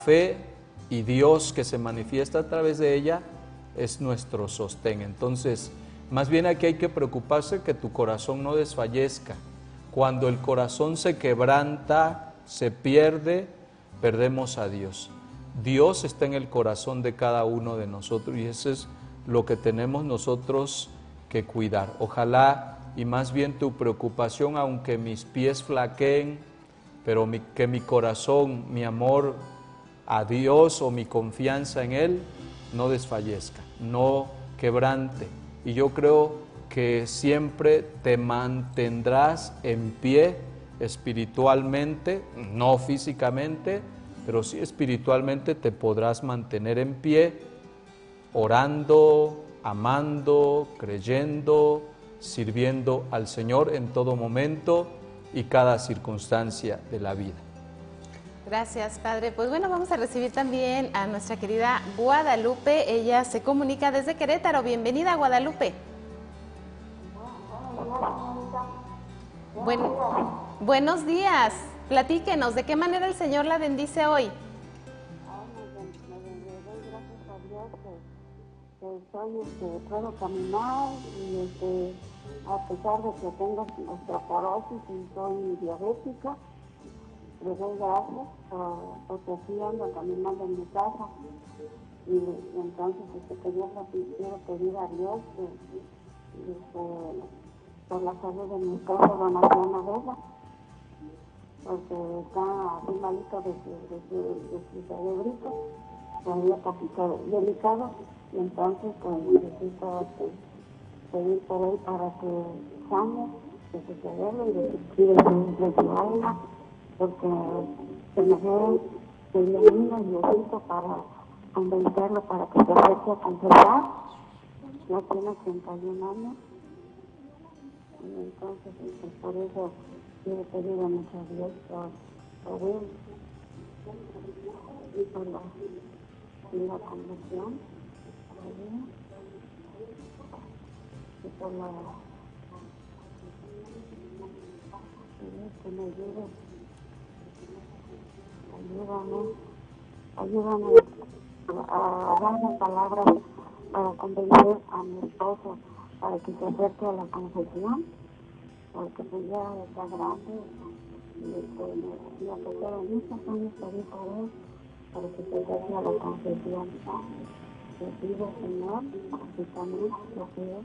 fe y Dios que se manifiesta a través de ella es nuestro sostén. Entonces, más bien aquí hay que preocuparse que tu corazón no desfallezca. Cuando el corazón se quebranta, se pierde, perdemos a Dios. Dios está en el corazón de cada uno de nosotros y eso es lo que tenemos nosotros que cuidar. Ojalá y más bien tu preocupación, aunque mis pies flaqueen, pero que mi corazón, mi amor a Dios o mi confianza en Él no desfallezca, no quebrante. Y yo creo que siempre te mantendrás en pie espiritualmente, no físicamente, pero sí espiritualmente te podrás mantener en pie, orando, amando, creyendo, sirviendo al Señor en todo momento y cada circunstancia de la vida. Gracias, Padre. Pues bueno, vamos a recibir también a nuestra querida Guadalupe. Ella se comunica desde Querétaro. Bienvenida, Guadalupe. Buenos días. Platíquenos, ¿de qué manera el Señor la bendice hoy? Gracias a Dios que puedo caminar y a pesar de que tengo osteoporosis y soy diabética, le doy gracias porque así ando caminando en mi casa y entonces quiero pedir a Dios que por la salud de mi esposo, don Adriana Vela, porque está así malito de su cerebrito, todavía un poquito delicado, y entonces pues necesito pedir por él para que sane de su cerebro y de su alma, porque se me ve que viene un viejito para convencerlo para que se acerque a confesar. Ya tiene 81 años y entonces pues, por eso quiero pedir a nuestro Dios por él y por la conversión y por la que me ayúdame a darme palabras para convencer a mi esposo para que se acerque a la confesión, porque pues ya está grande y a pesar de muchos años pedí por él para que se acerque a la confesión. Le pido, Señor, que también lo pido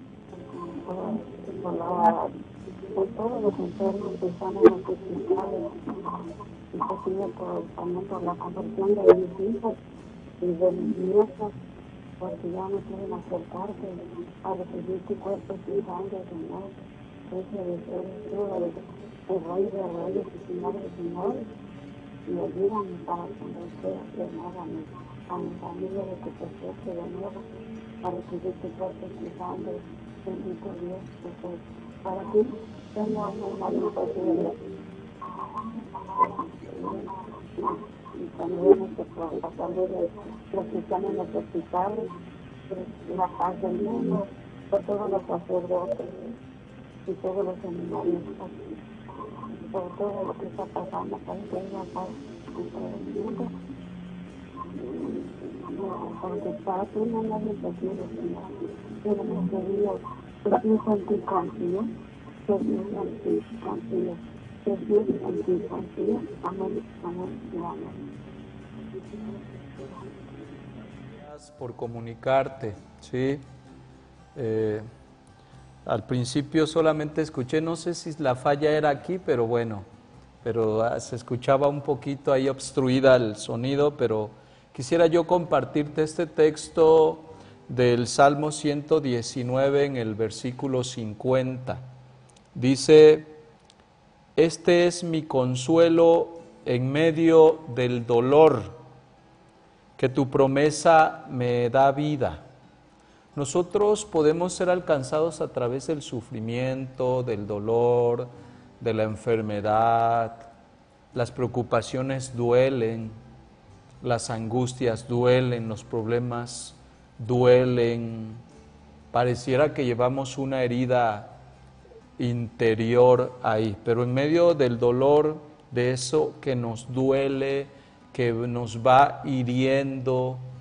por todos los enfermos que están en los hospitales y te pido también por la conversión de mis hijos y de mis nietos, porque ya no quieren acercarse a recibir tu cuerpo y tu sangre, Señor. Ese deseo el Rey de Reyes y Señor de Señores, y ayúdame para convencer de nuevo a mi familia de que se acerque de nuevo a recibir tu cuerpo y tu sangre, bendito Dios, porque para ti tengo una imposible. Y también por la salud de los que están en los hospitales, la paz del mundo, por todos los sacerdotes y todos los seminaristas, por todo lo que está pasando, para que haya paz entre el mundo. Porque para ti no hay imposible, Señor. Pero me querido, Jesús en ti confío, Jesús en ti confío, Jesús en ti confío. Amén, amén y amén. Gracias por comunicarte, ¿sí? Al principio solamente escuché, no sé si la falla era aquí, pero bueno, se escuchaba un poquito ahí obstruida el sonido, pero quisiera yo compartirte este texto del Salmo 119 en el versículo 50. Dice: este es mi consuelo en medio del dolor, que tu promesa me da vida. Nosotros podemos ser alcanzados a través del sufrimiento, del dolor, de la enfermedad. Las preocupaciones duelen, las angustias duelen, los problemas duelen. Pareciera que llevamos una herida interior ahí, pero en medio del dolor, de eso que nos duele, que nos va hiriendo